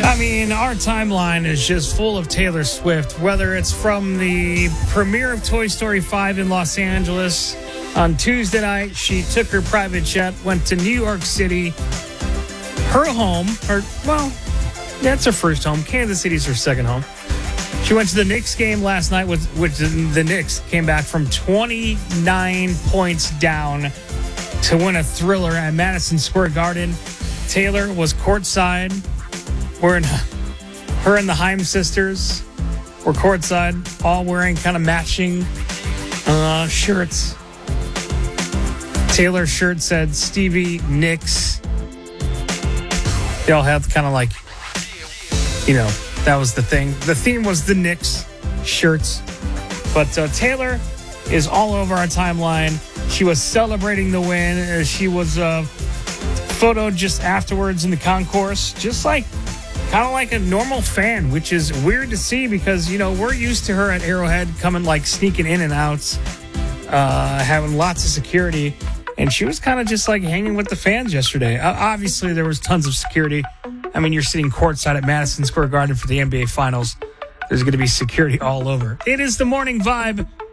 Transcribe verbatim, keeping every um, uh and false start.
I mean, our timeline is just full of Taylor Swift, whether it's from the premiere of Toy Story five in Los Angeles. On Tuesday night, she took her private jet, went to New York City, her home, or, well, that's her first home. Kansas City's her second home. She went to the Knicks game last night, with which the Knicks came back from twenty-nine points down to win a thriller at Madison Square Garden. Taylor was courtside. We're in, her and the Haim sisters were courtside, all wearing kind of matching uh, shirts. Taylor's shirt said Stevie Nicks. They all had kind of like, you know, that was the thing. The theme was the Knicks shirts. But uh, Taylor is all over our timeline. She was celebrating the win. She was uh, photoed just afterwards in the concourse, just like kind of like a normal fan, which is weird to see because, you know, we're used to her at Arrowhead coming like sneaking in and out, uh, having lots of security. And she was kind of just like hanging with the fans yesterday. Uh, obviously, there was tons of security. I mean, you're sitting courtside at Madison Square Garden for the N B A Finals. There's going to be security all over. It is the Morning Vibe.